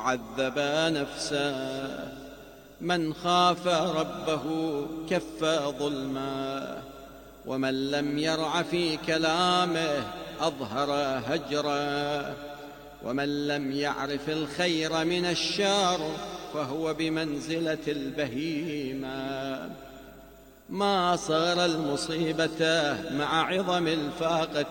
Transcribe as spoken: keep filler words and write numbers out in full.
وعذب نفسه. من خاف ربه كف ظلمه، ومن لم يرع في كلامه أظهر هجره. ومن لم يعرف الخير من الشر فهو بمنزلة البهيمة. ما صغر المصيبة مع عظم الفاقة